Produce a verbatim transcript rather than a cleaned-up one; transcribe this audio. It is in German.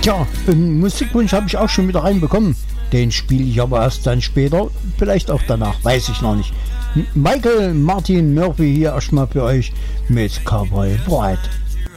Tja, einen Musikwunsch habe ich auch schon wieder reinbekommen. Den spiele ich aber erst dann später, vielleicht auch danach, weiß ich noch nicht. Michael Martin Murphy hier erstmal für euch mit Cowboy Bright.